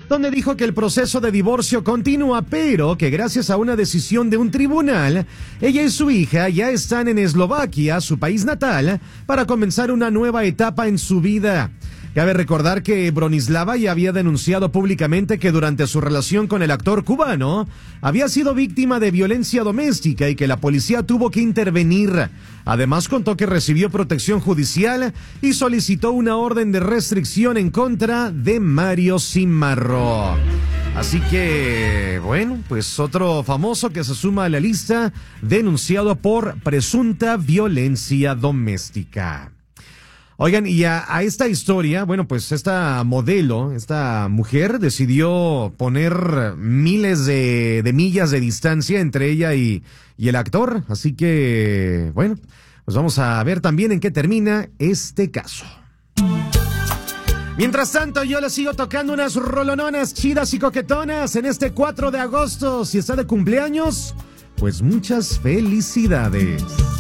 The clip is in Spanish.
donde dijo que el proceso de divorcio continúa, pero que gracias a una decisión de un tribunal, ella y su hija ya están en Eslovaquia, su país natal, para comenzar una nueva etapa en su vida. Cabe recordar que Bronislava ya había denunciado públicamente que durante su relación con el actor cubano había sido víctima de violencia doméstica y que la policía tuvo que intervenir. Además, contó que recibió protección judicial y solicitó una orden de restricción en contra de Mario Cimarro. Así que, bueno, pues otro famoso que se suma a la lista denunciado por presunta violencia doméstica. Oigan, y a esta historia, bueno, pues esta modelo, esta mujer decidió poner miles de millas de distancia entre ella y el actor. Así que, bueno, pues vamos a ver también en qué termina este caso. Mientras tanto, yo les sigo tocando unas rolononas chidas y coquetonas en este 4 de agosto. Si está de cumpleaños, pues muchas felicidades.